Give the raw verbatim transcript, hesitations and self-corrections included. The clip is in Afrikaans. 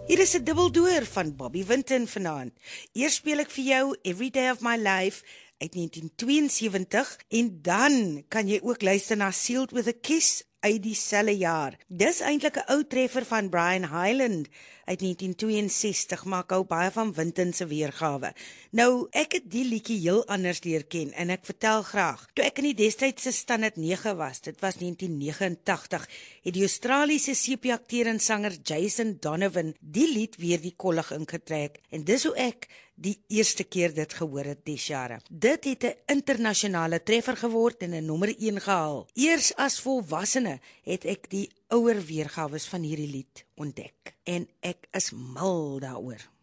Hier is 'n dubbeldoor van Bobby Winton vanaand. Eers speel ek vir jou Every Day of My Life uit negentien tweeënsewentig en dan kan jy ook luister na Sealed with a Kiss uit dieselfde jaar. Dis eintlik 'n ou treffer van Brian Hyland uit negentien tweeënsestig, maar ek hou baie van Winton se weergawe. Nou, ek het die liedjie heel anders leer ken en ek vertel graag. Toe ek in die destydse standaard nege was, dit was negentien negenentagtig, het die Australiese sepie-akteur en sanger Jason Donovan die lied weer die kollig ingetrek en dis hoe ek die eerste keer dit gehoor het des jare. Dit het 'n internasionale treffer geword en 'n nommer een gehaal. Eers as volwassene het ek die ouer weergawes van hierdie lied ontdek en ek is mal daaroor.